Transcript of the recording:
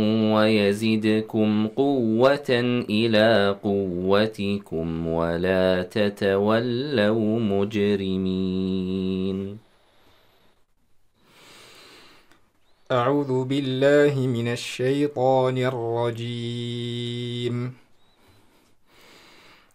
ويزدكم قوة إلى قوتكم ولا تتولوا مجرمين. أعوذ بالله من الشيطان الرجيم.